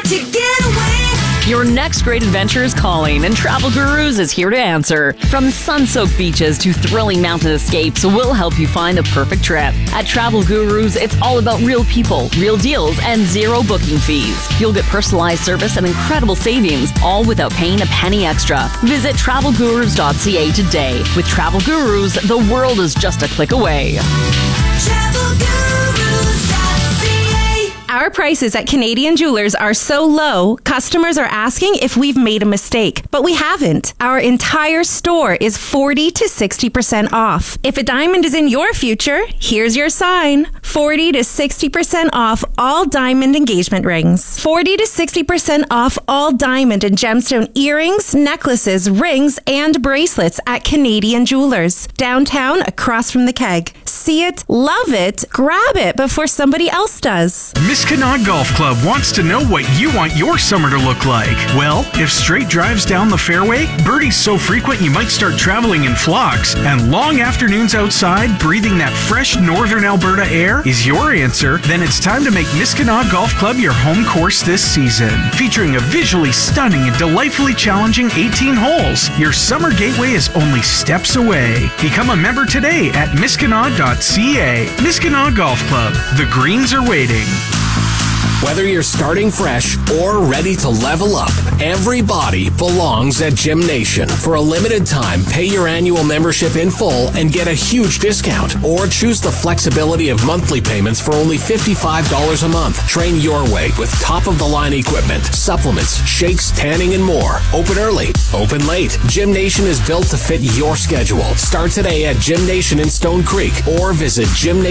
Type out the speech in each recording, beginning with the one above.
to get away. Your next great adventure is calling, and Travel Gurus is here to answer. From sun-soaked beaches to thrilling mountain escapes, we'll help you find the perfect trip. At Travel Gurus, it's all about real people, real deals, and zero booking fees. You'll get personalized service and incredible savings, all without paying a penny extra. Visit travelgurus.ca today. With Travel Gurus, the world is just a click away. TravelGurus.ca. Our prices at Canadian Jewelers are so low, customers are asking if we've made a mistake, but we haven't. Our entire store is 40 to 60% off. If a diamond is in your future, here's your sign. 40 to 60% off all diamond engagement rings. 40 to 60% off all diamond and gemstone earrings, necklaces, rings, and bracelets at Canadian Jewelers. Downtown, across from the Keg. See it, love it, grab it before somebody else does. Miskinaw Golf Club wants to know what you want your summer to look like. Well, if straight drives down the fairway, birdies so frequent you might start traveling in flocks, and long afternoons outside breathing that fresh northern Alberta air is your answer, then it's time to make Miskinaw Golf Club your home course this season. Featuring a visually stunning and delightfully challenging 18 holes, your summer gateway is only steps away. Become a member today at miskinaw.ca. Miskinaw Golf Club. The greens are waiting. Whether you're starting fresh or ready to level up, everybody belongs at Gym Nation. For a limited time, pay your annual membership in full and get a huge discount. Or choose the flexibility of monthly payments for only $55 a month. Train your way with top-of-the-line equipment, supplements, shakes, tanning, and more. Open early, open late. Gym Nation is built to fit your schedule. Start today at Gym Nation in Stone Creek or visit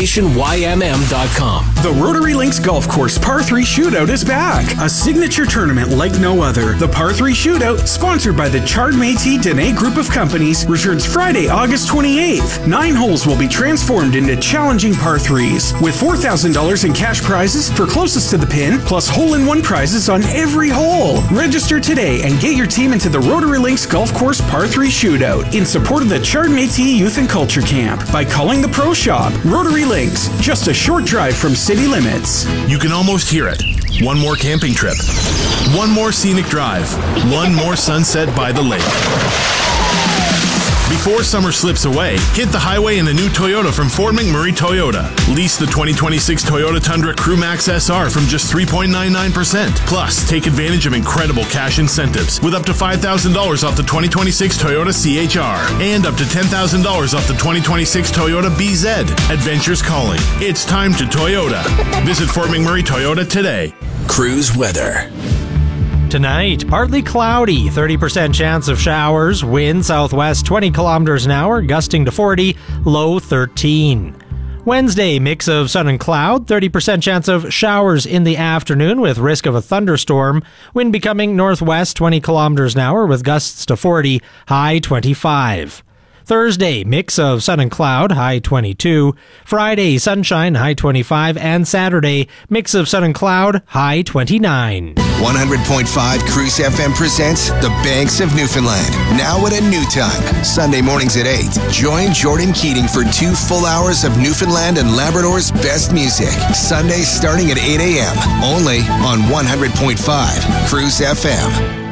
gymnationYMM.com. The Rotary Links Golf Course Par 3 Shootout is back. A signature tournament like no other. The Par 3 Shootout, sponsored by the Chard Métis Dene Group of Companies, returns Friday, August 28th. 9 holes will be transformed into challenging Par 3s, with $4,000 in cash prizes for closest to the pin, plus hole-in-one prizes on every hole. Register today and get your team into the Rotary Links Golf Course Par 3 Shootout in support of the Chard Métis Youth and Culture Camp by calling the Pro Shop. Rotary Links, just a short drive from city limits. You can almost hear it. One more camping trip. One more scenic drive. One more sunset by the lake. Before summer slips away, hit the highway in the new Toyota from Fort McMurray Toyota. Lease the 2026 Toyota Tundra Crew Max SR from just 3.99%. Plus, take advantage of incredible cash incentives with up to $5,000 off the 2026 Toyota CHR and up to $10,000 off the 2026 Toyota BZ. Adventure's calling. It's time to Toyota. Visit Fort McMurray Toyota today. Cruise weather. Tonight, partly cloudy, 30% chance of showers, wind southwest 20 kilometers an hour, gusting to 40, low 13. Wednesday, mix of sun and cloud, 30% chance of showers in the afternoon with risk of a thunderstorm, wind becoming northwest 20 kilometers an hour with gusts to 40, high 25. Thursday, mix of sun and cloud, high 22. Friday, sunshine, high 25. And Saturday, mix of sun and cloud, high 29. 100.5 Cruise FM presents The Banks of Newfoundland. Now at a new time. Sunday mornings at 8. Join Jordan Keating for 2 full hours of Newfoundland and Labrador's best music. Sundays starting at 8 a.m. Only on 100.5 Cruise FM.